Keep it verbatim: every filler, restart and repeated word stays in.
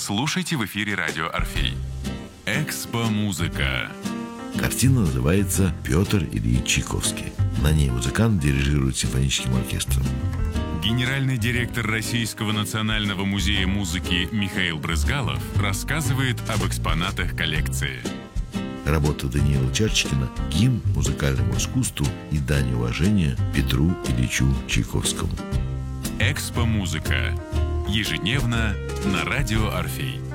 слушайте в эфире радио «Орфей». Экспо-музыка. Картина называется «Петр Ильич Чайковский». На ней музыкант дирижирует симфоническим оркестром. Генеральный директор Российского национального музея музыки Михаил Брызгалов рассказывает об экспонатах коллекции. Работа Даниила Чарчикина – гимн музыкальному искусству и дань уважения Петру Ильичу Чайковскому. Экспо-музыка. Ежедневно на радио «Орфей».